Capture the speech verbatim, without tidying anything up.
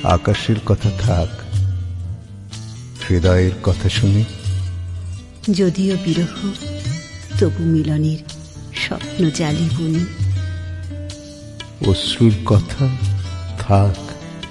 আকাশের কথা থাক, হৃদয়ের কথা শুনি। যদিও বিরহ তবু মিলনের স্বপ্ন জালি বুনি। অশ্রুর কথা থাক,